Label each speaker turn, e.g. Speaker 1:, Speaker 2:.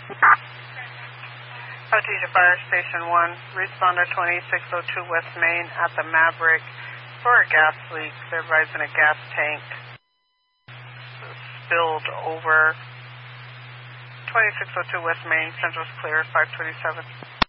Speaker 1: Artesia Fire Station 1, responder 2602 West Main at the Maverick for a gas leak. They're advising a gas tank spilled over 2602 West Main. Central's clear, 527.